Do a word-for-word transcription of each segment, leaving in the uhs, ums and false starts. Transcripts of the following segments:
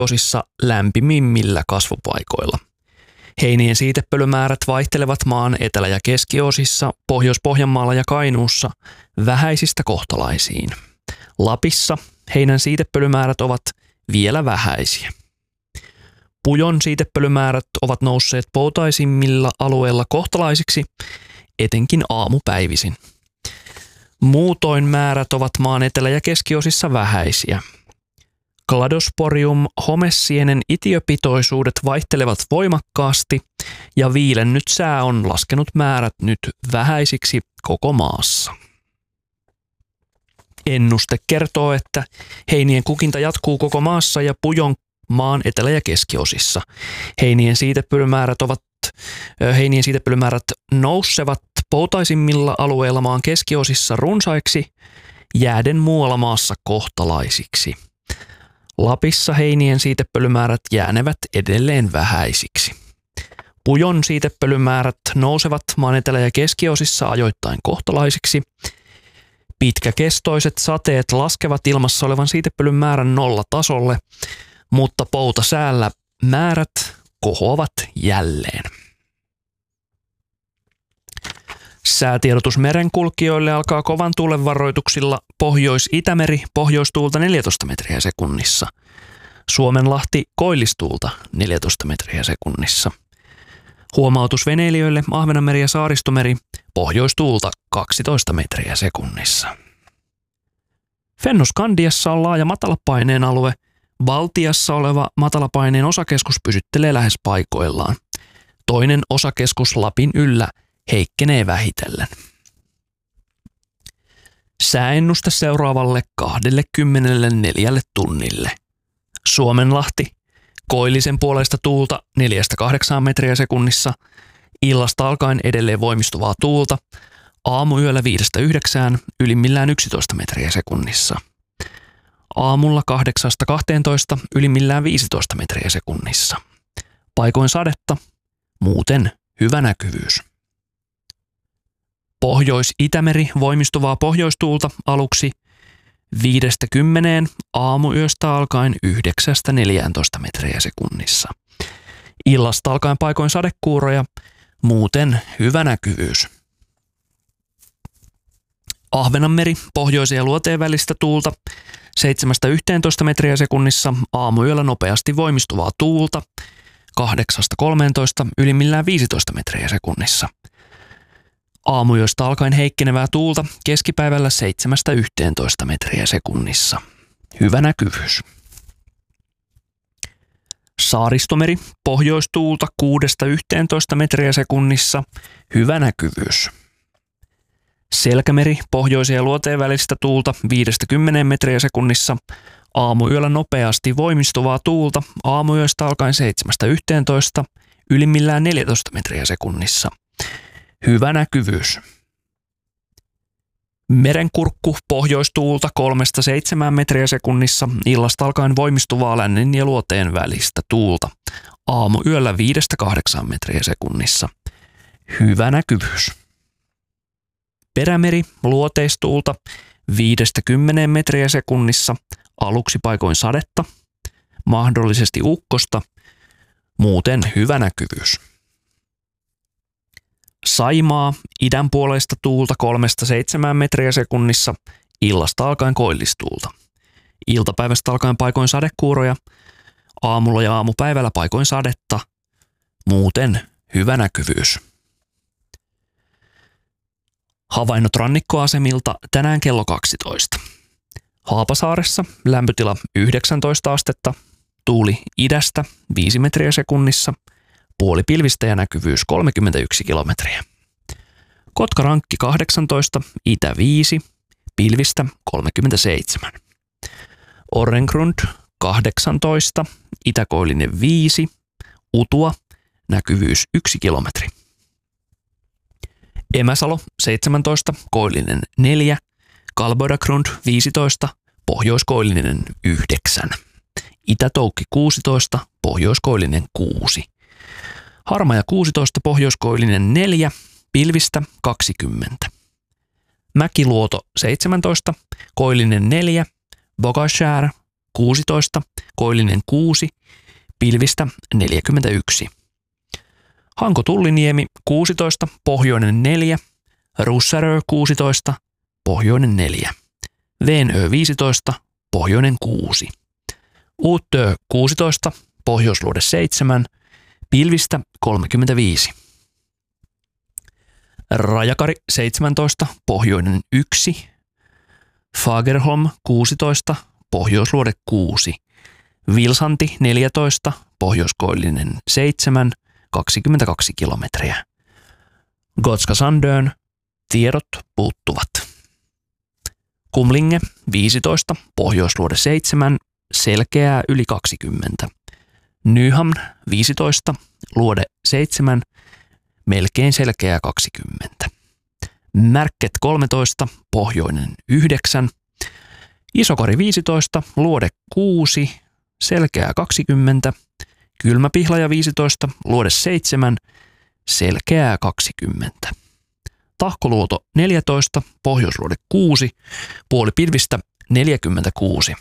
osissa lämpimimmillä kasvupaikoilla. Heinien siitepölymäärät vaihtelevat maan etelä- ja keskiosissa, Pohjois-Pohjanmaalla ja Kainuussa vähäisistä kohtalaisiin. Lapissa heinän siitepölymäärät ovat vielä vähäisiä. Pujon siitepölymäärät ovat nousseet poutaisimmilla alueilla kohtalaisiksi, etenkin aamupäivisin. Muutoin määrät ovat maan etelä- ja keskiosissa vähäisiä. Cladosporium homesienen itiöpitoisuudet vaihtelevat voimakkaasti ja viilennyt sää on laskenut määrät nyt vähäisiksi koko maassa. Ennuste kertoo, että heinien kukinta jatkuu koko maassa ja pujon maan etelä- ja keskiosissa. Heinien siitepölymäärät ovat heinien siitepölymäärät noussevat poutaisimmilla alueilla maan keskiosissa runsaiksi, jääden muualla maassa kohtalaisiksi. Lapissa heinien siitepölymäärät jäänevät edelleen vähäisiksi. Pujon siitepölymäärät nousevat maan etelä- ja keskiosissa ajoittain kohtalaisiksi. Pitkäkestoiset sateet laskevat ilmassa olevan siitepölyn määrän nollatasolle, mutta poutasäällä määrät kohoavat jälleen. Säätiedotus merenkulkijoille alkaa kovan tuulen varoituksilla Pohjois-Itämeri pohjoistuulta neljätoista metriä sekunnissa. Suomenlahti koillistuulta neljätoista metriä sekunnissa. Huomautus veneilijöille Ahvenanmeri ja Saaristomeri pohjoistuulta kaksitoista metriä sekunnissa. Fennoskandiassa on laaja matalapaineen alue. Baltiassa oleva matalapaineen osakeskus pysyttelee lähes paikoillaan. Toinen osakeskus Lapin yllä heikkenee vähitellen. Sääennuste seuraavalle kaksikymmentäneljä tunnille. Suomenlahti, koillisen puoleista tuulta neljästä kahdeksaan metriä sekunnissa, illasta alkaen edelleen voimistuvaa tuulta, aamuyöllä viidestä yhdeksään, ylimmillään yksitoista metriä sekunnissa. Aamulla kahdeksasta kahteentoista, ylimmillään viisitoista metriä sekunnissa. Paikoin sadetta, muuten hyvä näkyvyys. Pohjois-Itämeri voimistuvaa pohjoistuulta aluksi viidestä kymmeneen, aamuyöstä alkaen yhdeksästä neljääntoista metriä sekunnissa. Illasta alkaen paikoin sadekuuroja, muuten hyvä näkyvyys. Ahvenanmeri pohjoisen ja luoteen välistä tuulta seitsemästä yhteentoista metriä sekunnissa, aamuyöllä nopeasti voimistuvaa tuulta kahdeksasta kolmeentoista, ylimmillään viisitoista metriä sekunnissa. Aamuyöstä alkaen heikkenevää tuulta keskipäivällä seitsemästä yhteentoista metriä sekunnissa. Hyvä näkyvyys. Saaristomeri pohjoistuulta kuudesta yhteentoista metriä sekunnissa. Hyvä näkyvyys. Selkämeri pohjoisen ja luoteen välistä tuulta viidestä kymmeneen metriä sekunnissa. Aamuyöllä nopeasti voimistuvaa tuulta aamuyöstä alkaen seitsemästä yhteentoista, ylimmillään neljätoista metriä sekunnissa. Hyvä näkyvyys. Merenkurkku pohjoistuulta kolmesta seitsemään metriä sekunnissa, illasta alkaen voimistuvaa lännen ja luoteen välistä tuulta. Aamuyöllä viidestä kahdeksaan metriä sekunnissa. Hyvä näkyvyys. Perämeri luoteistuulta viidestä kymmeneen metriä sekunnissa, aluksi paikoin sadetta, mahdollisesti ukkosta, muuten hyvä näkyvyys. Saimaa idänpuoleista tuulta kolmesta seitsemään metriä sekunnissa, illasta alkaen koillistuulta. Iltapäivästä alkaen paikoin sadekuuroja, aamulla ja aamupäivällä paikoin sadetta, muuten hyvä näkyvyys. Havainnot rannikkoasemilta tänään kello kaksitoista. Haapasaaressa lämpötila yhdeksäntoista astetta, tuuli idästä viisi metriä sekunnissa, puoli pilvistä ja näkyvyys kolmekymmentäyksi kilometriä. Kotkarankki kahdeksantoista, itä viisi, pilvistä kolmekymmentäseitsemän. Orrengrund kahdeksantoista, itäkoillinen viisi, utua, näkyvyys yksi kilometri. Emäsalo seitsemäntoista, koillinen neljä, Kalbodagrund viisitoista, pohjoiskoillinen yhdeksän. Itätoukki kuusitoista, pohjoiskoillinen kuusi. Harmaja kuusitoista, pohjoiskoillinen neljä, pilvistä kaksikymmentä. Mäkiluoto seitsemäntoista, koillinen neljä, Bogashär kuusitoista, koillinen kuusi, pilvistä neljäkymmentäyksi. Hanko-Tulliniemi kuusitoista, pohjoinen neljä, Russarö kuusitoista, pohjoinen neljä, Veenö viisitoista, pohjoinen kuusi, Uutö kuusitoista, pohjoisluode seitsemän, pilvistä kolmekymmentäviisi. Rajakari seitsemäntoista, pohjoinen yksi, Fagerholm kuusitoista, pohjoisluode kuusi, Vilsanti neljätoista, pohjoiskoillinen seitsemän, kaksikymmentäkaksi kilometriä. Gotska Sandön tiedot puuttuvat. Kumlinge viisitoista, pohjoisluode seitsemän, selkeää yli kaksikymmentä. Nyhamn viisitoista, luode seitsemän, melkein selkeää kaksikymmentä. Märket kolmetoista, pohjoinen yhdeksän, Isokari viisitoista, luode kuusi, selkeää kaksikymmentä, Kylmäpihlaja viisitoista, luode seitsemän, selkeää kaksikymmentä. Tahkoluoto neljätoista, pohjoisluode kuusi, puoli pilvistä neljäkymmentäkuusi.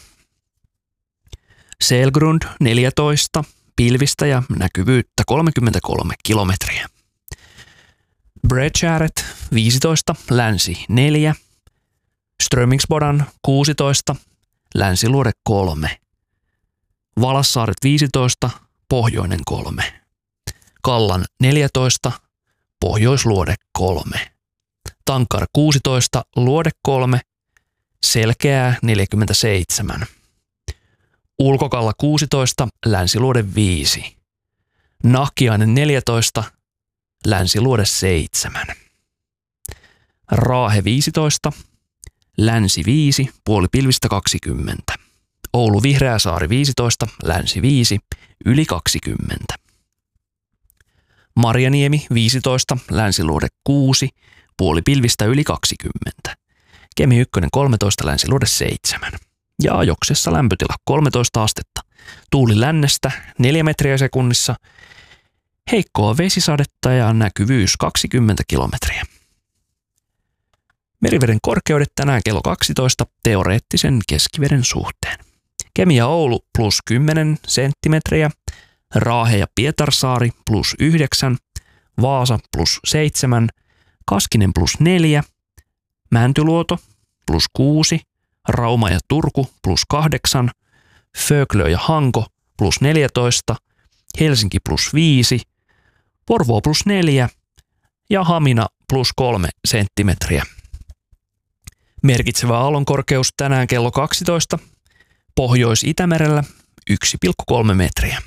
Selgrund neljätoista, pilvistä ja näkyvyyttä kolmekymmentäkolme kilometriä. Bredgäret viisitoista, länsi neljä, Strömingsbodan kuusitoista, länsiluode kolme, Valassaaret viisitoista, pohjoinen kolme, Kallan neljätoista, pohjoisluode kolme, Tankar kuusitoista, luode kolme, selkeää neljäkymmentäseitsemän, Ulkokalla kuusitoista, länsiluode viisi, Nahkiainen neljätoista, länsiluode seitsemän, Raahe viisitoista, länsi viisi, puoli pilvistä kaksikymmentä, Oulu Vihreäsaari viisitoista, länsi viisi, yli kaksikymmentä, Marjaniemi viisitoista, länsiluode kuusi, puoli pilvistä yli kaksikymmentä, Kemi yksi kolmetoista, länsiluode seitsemän. Ja Ajoksessa lämpötila kolmetoista astetta, tuuli lännestä neljä metriä sekunnissa, heikkoa vesisadetta ja näkyvyys kaksikymmentä kilometriä. Meriveden korkeudet tänään kello kaksitoista teoreettisen keskiveden suhteen. Kemi ja Oulu plus kymmenen senttimetriä, Raahe ja Pietarsaari plus yhdeksän, Vaasa plus seitsemän, Kaskinen plus neljä, Mäntyluoto plus kuusi, Rauma ja Turku plus kahdeksan, Föglö ja Hanko plus neljätoista, Helsinki plus viisi, Porvoo plus neljä ja Hamina plus kolme senttimetriä. Merkitsevä aallonkorkeus tänään kello kaksitoista, Pohjois-Itämerellä yksi pilkku kolme metriä.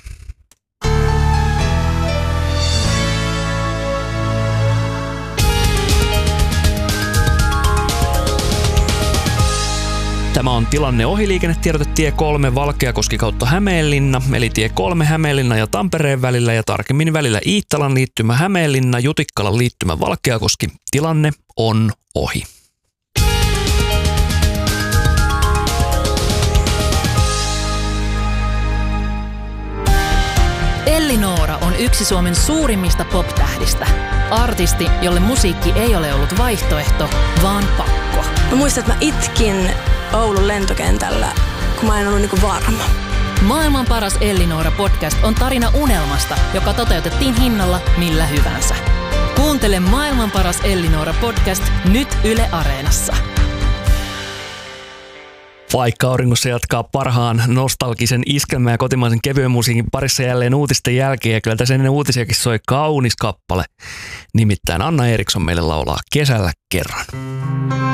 Tämä on tilanne ohiliikennetiedote tie kolme Valkeakoski kautta Hämeenlinna, eli tie kolme Hämeenlinna ja Tampereen välillä ja tarkemmin välillä Iittalan liittymä Hämeenlinna, Jutikkalan liittymä Valkeakoski. Tilanne on ohi. Elli Noora on yksi Suomen suurimmista pop-tähdistä. Artisti, jolle musiikki ei ole ollut vaihtoehto, vaan pakko. Mä muistan, että mä itkin Oulun lentokentällä, kun mä en ollut niinku varma. Maailman paras Elli Noora podcast on tarina unelmasta, joka toteutettiin hinnalla millä hyvänsä. Kuuntele Maailman paras Elli Noora podcast nyt Yle Areenassa. Vaikka auringossa jatkaa parhaan nostalgisen iskelmän ja kotimaisen kevyen musiikin parissa jälleen uutisten jälkeen, ja kyllä tässä ennen uutisiakin soi kaunis kappale. Nimittäin Anna Eriksson meille laulaa Kesällä kerran.